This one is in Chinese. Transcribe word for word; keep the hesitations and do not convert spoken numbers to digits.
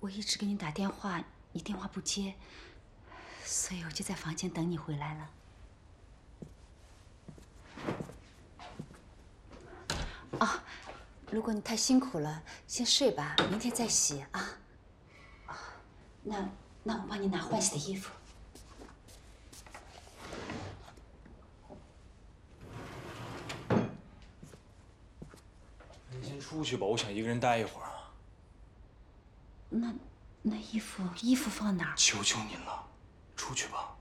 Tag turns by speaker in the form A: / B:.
A: 我一直给你打电话，你电话不接，所以我就在房间等你回来了。啊，如果你太辛苦了，先睡吧，明天再洗啊。啊，那那我帮你拿换洗的衣服。
B: 你先出去吧，我想一个人待一会儿啊。
A: 那那衣服衣服放哪儿？
B: 求求您了，出去吧。